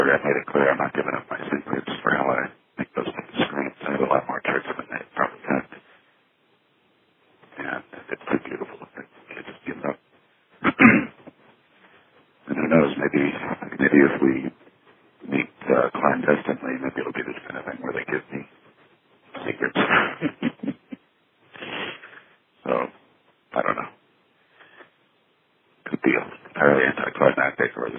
I made it clear I'm not giving up my secrets for how I make those things scream. I have a lot more tricks than they probably had. And it's too beautiful. They just give it up. And who knows, maybe if we meet clandestinely, maybe it'll be the kind of thing where they give me secrets.